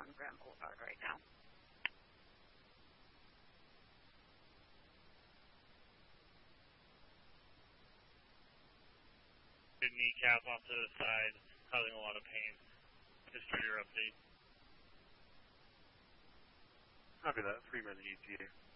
on Grand Boulevard right now. Kneecap off to the side, causing a lot of pain. Just for your update. Copy that. 3-minute ETA.